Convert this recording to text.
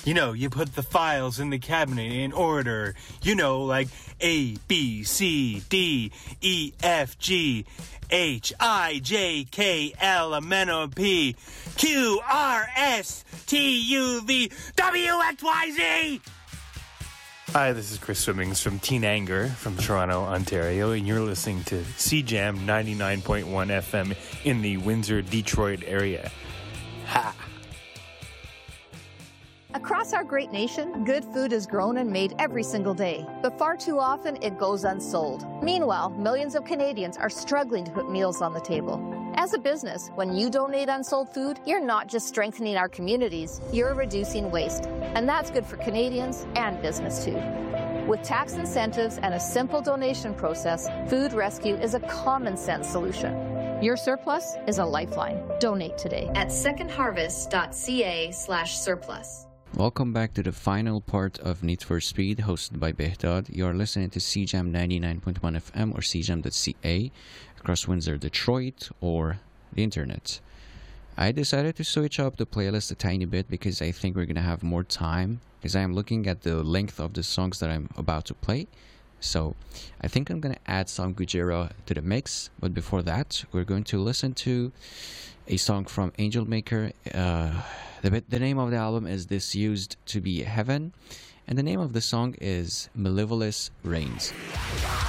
You put the files in the cabinet in order. Like A, B, C, D, E, F, G, H, I, J, K, L, M, N, O, P, Q, R, S, T, U, V, W, X, Y, Z! Hi, this is Chris Swimmings from Teen Anger from Toronto, Ontario, and you're listening to CJAM 99.1 FM in the Windsor, Detroit area. Ha! Across our great nation, good food is grown and made every single day, but far too often it goes unsold. Meanwhile, millions of Canadians are struggling to put meals on the table. As a business, when you donate unsold food, you're not just strengthening our communities, you're reducing waste. And that's good for Canadians and business too. With tax incentives and a simple donation process, Food Rescue is a common sense solution. Your surplus is a lifeline. Donate today at secondharvest.ca/surplus. Welcome back to the final part of Need for Speed, hosted by Behdad. You're listening to CJAM 99.1 FM or CJAM.ca across Windsor, Detroit, or the internet. I decided to switch up the playlist a tiny bit because I think we're going to have more time, because I am looking at the length of the songs that I'm about to play. So I think I'm going to add some Gujira to the mix. But before that, we're going to listen to a song from Angel Maker. The name of the album is This Used to Be Heaven, and the name of the song is Malevolous Reigns.